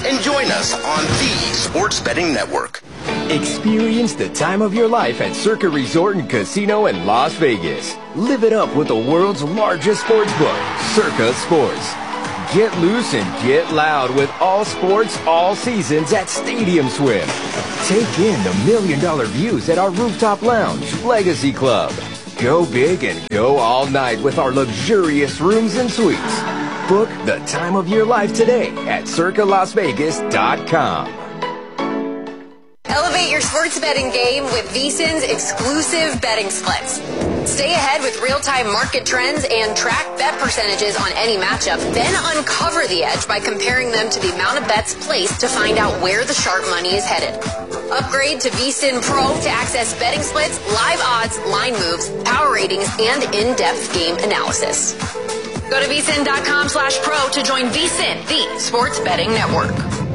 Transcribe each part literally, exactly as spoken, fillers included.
and join us on the Sports Betting Network. Experience the time of your life at Circa Resort and Casino in Las Vegas. Live it up with the world's largest sports book, Circa Sports. Get loose and get loud with all sports, all seasons at Stadium Swim. Take in the million dollar views at our rooftop lounge, Legacy Club. Go big and go all night with our luxurious rooms and suites. Book the time of your life today at circa las vegas dot com. Elevate your sports betting game with VSiN's exclusive betting splits. Stay ahead with real-time market trends and track bet percentages on any matchup, then uncover the edge by comparing them to the amount of bets placed to find out where the sharp money is headed. Upgrade to VSiN Pro to access betting splits, live odds, line moves, power ratings, and in-depth game analysis. Go to vsin.com slash pro to join VSiN, the sports betting network.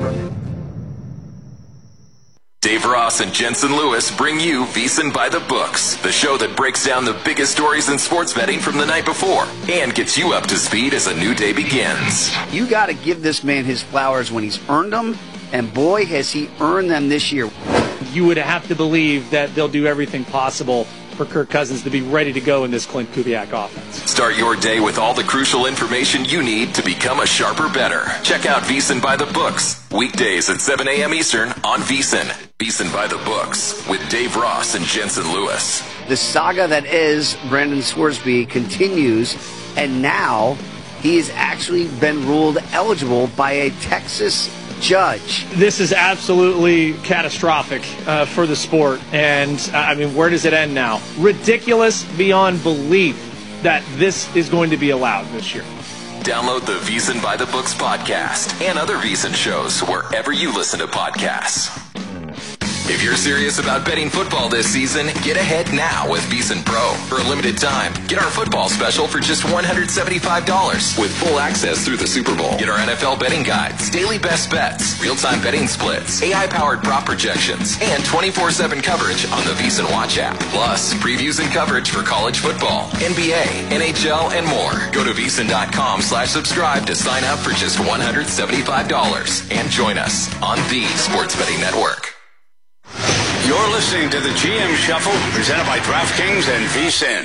Dave Ross and Jensen Lewis bring you VSiN by the Books, the show that breaks down the biggest stories in sports betting from the night before and gets you up to speed as a new day begins. You got to give this man his flowers when he's earned them, and boy, has he earned them this year. You would have to believe that they'll do everything possible for Kirk Cousins to be ready to go in this Clint Kubiak offense. Start your day with all the crucial information you need to become a sharper bettor. Check out VSiN by the Books, weekdays at seven a.m. Eastern on VSiN. VSiN by the Books with Dave Ross and Jensen Lewis. The saga that is Brandon Scoresby continues, and now he has actually been ruled eligible by a Texas judge. This is absolutely catastrophic uh, for the sport. And, uh, I mean, where does it end now? Ridiculous beyond belief that this is going to be allowed this year. Download the VSiN by the Books podcast and other VSiN shows wherever you listen to podcasts. If you're serious about betting football this season, get ahead now with VSiN Pro. For a limited time, get our football special for just one hundred seventy-five dollars with full access through the Super Bowl. Get our N F L betting guides, daily best bets, real-time betting splits, A I-powered prop projections, and twenty-four seven coverage on the VSiN Watch app. Plus, previews and coverage for college football, N B A, N H L, and more. Go to vsin.com slash subscribe to sign up for just one hundred seventy-five dollars and join us on the Sports Betting Network. You're listening to the G M Shuffle, presented by DraftKings and VSiN.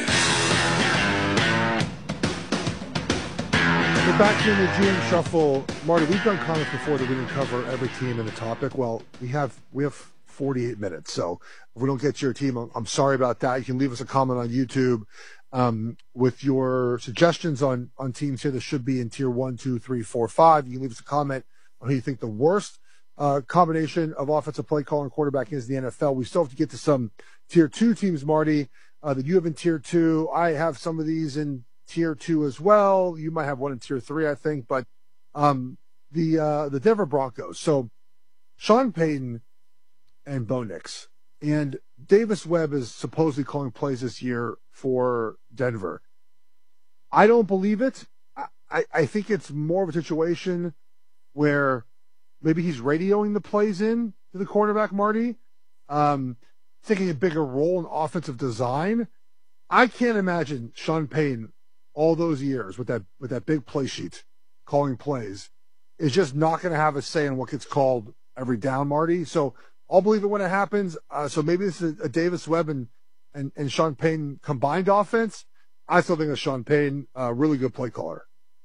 We're back here in the G M Shuffle. Marty, we've done comments before that we didn't cover every team in the topic. Well, we have we have forty-eight minutes, so if we don't get to your team, I'm, I'm sorry about that. You can leave us a comment on YouTube um, with your suggestions on, on teams here that should be in tier one, two, three, four, five. You can leave us a comment on who you think the worst Uh, combination of offensive play caller and quarterback is the N F L. We still have to get to some tier two teams, Marty, uh, that you have in tier two. I have some of these in tier two as well. You might have one in tier three, I think, but, um, the, uh, the Denver Broncos. So Sean Payton and Bo Nix, and Davis Webb is supposedly calling plays this year for Denver. I don't believe it. I, I, I think it's more of a situation where maybe he's radioing the plays in to the quarterback, Marty, um, taking a bigger role in offensive design. I can't imagine Sean Payton all those years with that with that big play sheet calling plays is just not going to have a say in what gets called every down, Marty. So I'll believe it when it happens. Uh, so maybe this is a Davis Webb and, and, and Sean Payton combined offense. I still think of Sean Payton, a uh, really good play caller.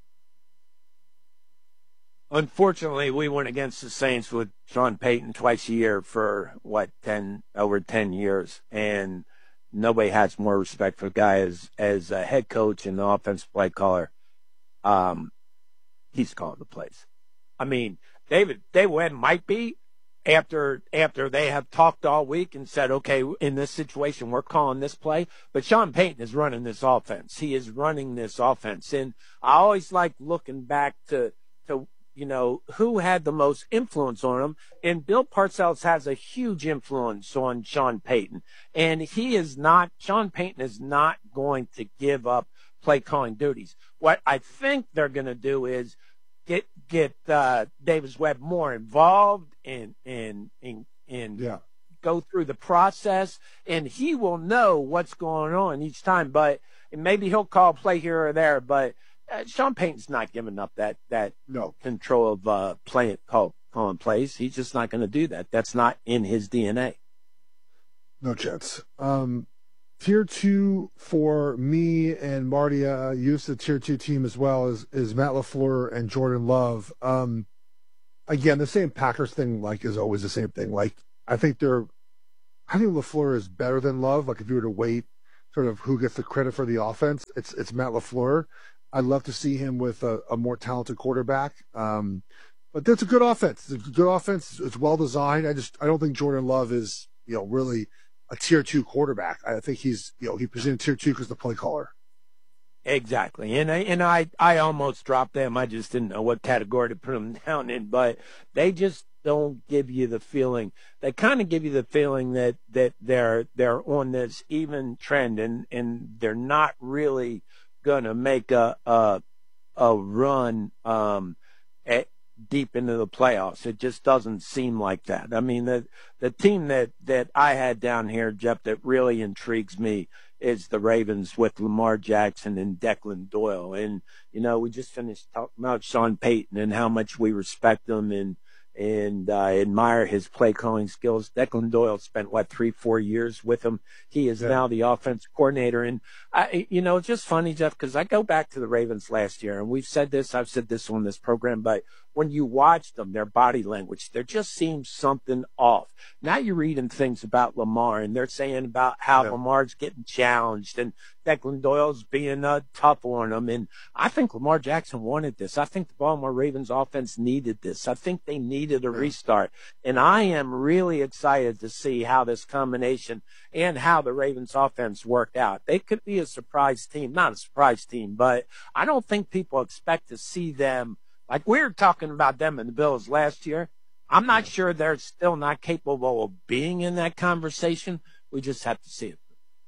Unfortunately, we went against the Saints with Sean Payton twice a year for, what, ten, over ten years. And nobody has more respect for the guy as, as a head coach and the offensive play caller. Um, he's calling the plays. I mean, David, David Webb might be after, after they have talked all week and said, okay, in this situation, we're calling this play. But Sean Payton is running this offense. He is running this offense. And I always like looking back to, to, you know, who had the most influence on him. And Bill Parcells has a huge influence on Sean Payton. And he is not, Sean Payton is not going to give up play calling duties. What I think they're going to do is get, get, uh, Davis Webb more involved and, and, and, and yeah. go through the process, and he will know what's going on each time. But and maybe he'll call a play here or there, but Uh, Sean Payton's not giving up that that no. control of uh, play call calling plays. He's just not going to do that. That's not in his D N A. No chance. Um, tier two for me and Marty, uh, used the tier two team as well is, is Matt LaFleur and Jordan Love. Um, again, the same Packers thing, like, is always the same thing. Like, I think they're, I think LaFleur is better than Love. Like, if you were to weight sort of who gets the credit for the offense, it's, it's Matt LaFleur. I'd love to see him with a, a more talented quarterback. Um, but that's a good offense. It's a good offense. It's well designed. I just, I don't think Jordan Love is, you know, really a tier two quarterback. I think he's, you know, he presented tier two because the play caller. Exactly. And I, and I, I almost dropped them. I just didn't know what category to put them down in, but they just don't give you the feeling. They kind of give you the feeling that, that they're, they're on this even trend and, and they're not really going to make a, a, a run, um, at, deep into the playoffs. It just doesn't seem like that. I mean, the the team that, that I had down here, Jeff, that really intrigues me is the Ravens with Lamar Jackson and Declan Doyle. And, you know, we just finished talking about Sean Payton and how much we respect him and, and uh, admire his play calling skills. Declan Doyle spent, what, three, four years with him. He is yeah. now the offense coordinator. And, I, you know, it's just funny, Jeff, because I go back to the Ravens last year, and we've said this, I've said this on this program, but when you watch them, their body language, there just seems something off. Now you're reading things about Lamar, and they're saying about how yeah. Lamar's getting challenged, and Declan Doyle's being uh, tough on him. And I think Lamar Jackson wanted this. I think the Baltimore Ravens offense needed this. I think they needed a restart. And I am really excited to see how this combination and how the Ravens offense worked out. They could be a surprise team, not a surprise team, but I don't think people expect to see them. Like we were talking about them and the Bills last year. I'm not sure they're still not capable of being in that conversation. We just have to see it.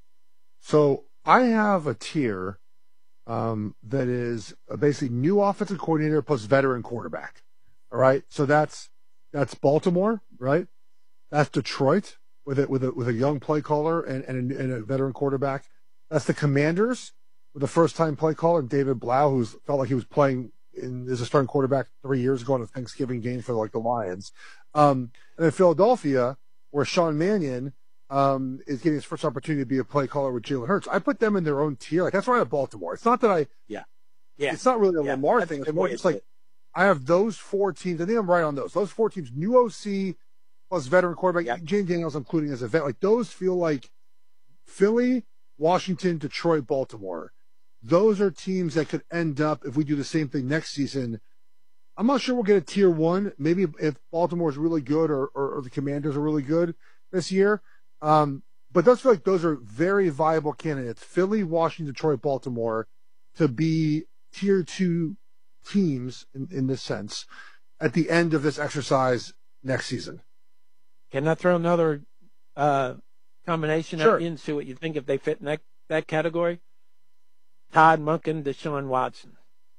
So I have a tier um, that is basically new offensive coordinator plus veteran quarterback. All right, so that's that's Baltimore, right? That's Detroit with it with a with a young play caller and and a, and a veteran quarterback. That's the Commanders with a first time play caller, David Blau, who's felt like he was playing in as a starting quarterback three years ago in a Thanksgiving game for like the Lions. Um, and then Philadelphia, where Sean Mannion um, is getting his first opportunity to be a play caller with Jalen Hurts. I put them in their own tier. Like that's why I have Baltimore. It's not that I, yeah, yeah. It's not really a yeah. Lamar that's thing. It's more. It's like I have those four teams. I think I'm right on those. Those four teams, new O C plus veteran quarterback. Yep. James Daniels, including as a vet. Like those feel like Philly, Washington, Detroit, Baltimore. Those are teams that could end up, if we do the same thing next season. I'm not sure we'll get a tier one. Maybe if Baltimore is really good or, or, or the Commanders are really good this year. Um, but those feel like those are very viable candidates. Philly, Washington, Detroit, Baltimore to be tier two teams in, in this sense at the end of this exercise next season. Can I throw another uh, combination sure. into what you think if they fit in that, that category? Todd Monken, Deshaun Watson.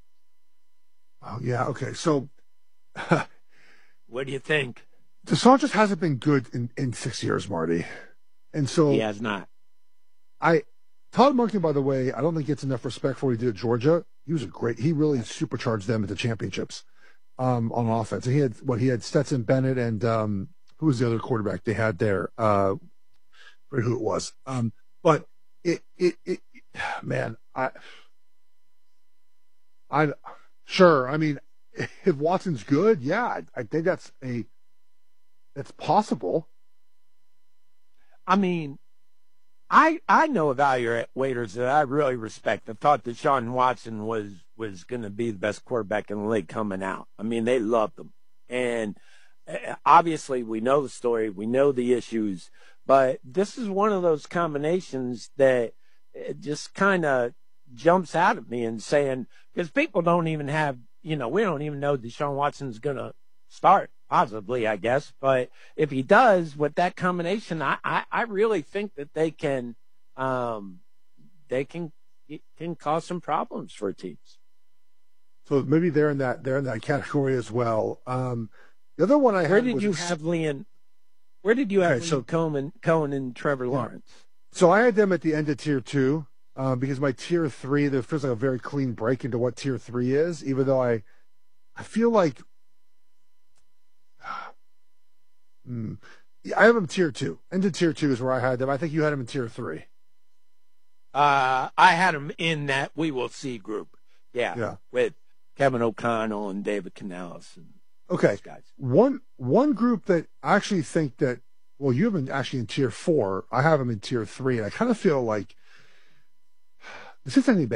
Oh, yeah, okay. So, what do you think? Deshaun just hasn't been good in, in six years, Marty. And so. He has not. I, Todd Monken, by the way, I don't think gets enough respect for what he did at Georgia. He was a great, he really supercharged them at the championships um, on offense. And he had, what, he had Stetson Bennett and um, who was the other quarterback they had there? Uh, I forget who it was. Um, but it, it, it, man, I, I, sure. I mean, if Watson's good, yeah, I, I think that's a, it's possible. I mean, I I know evaluators that I really respect. I thought that Deshaun Watson was was going to be the best quarterback in the league coming out. I mean, they loved him, and obviously we know the story, we know the issues, but this is one of those combinations that it just kind of jumps out at me and saying, because people don't even have, you know, we don't even know Deshaun Watson's going to start, possibly, I guess. But if he does, with that combination, I, I, I really think that they can, um, they can, it can cause some problems for teams. So maybe they're in that, they're in that category as well. Um, the other one I had Where did was you ex- have Liam? Where did you have okay, so, Cohen, Cohen and Trevor Lawrence? So I had them at the end of tier two. Uh, because my tier three, there feels like a very clean break into what tier three is, even though I, I feel like Um, I have them tier two. Into tier two is where I had them. I think you had them in tier three. Uh, I had them in that we will see group. Yeah. Yeah. With Kevin O'Connell and David Canales. And okay. Those guys. One, one group that I actually think that, well, you have them actually in tier four. I have them in tier three. And I kind of feel like this isn't any bad.